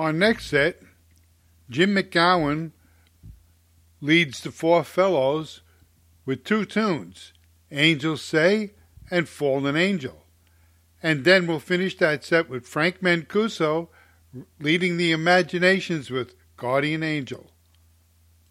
Our next set, Jim McGowan leads the Four Fellows with two tunes, Angels Say and Fallen Angel. And then we'll finish that set with Frank Mancuso leading the Imaginations with Guardian Angel.